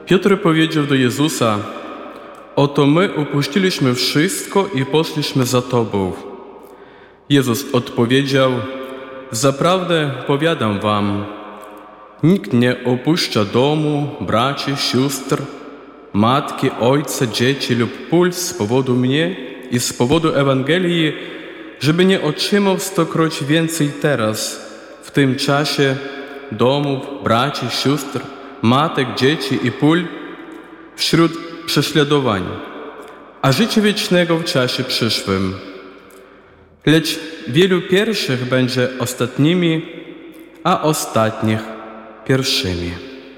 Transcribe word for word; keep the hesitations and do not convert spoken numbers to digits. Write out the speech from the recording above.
Piotr powiedział do Jezusa: oto my opuściliśmy wszystko i poszliśmy za Tobą. Jezus odpowiedział: zaprawdę powiadam wam, nikt nie opuszcza domu, braci, sióstr, matki, ojca, dzieci lub pól z powodu mnie i z powodu Ewangelii, żeby nie otrzymał stokroć więcej teraz, w tym czasie, domów, braci, sióstr, matek, dzieci i pól wśród prześladowań, a życia wiecznego w czasie przyszłym. Lecz wielu pierwszych będzie ostatnimi, a ostatnich pierwszymi.